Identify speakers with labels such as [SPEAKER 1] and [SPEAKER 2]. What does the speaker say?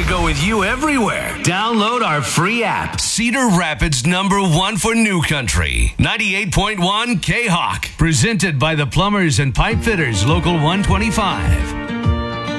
[SPEAKER 1] go with you everywhere. Download our free app. Cedar Rapids #1 for New Country. 98.1 K-Hawk. Presented by the Plumbers and Pipe Fitters, Local 125.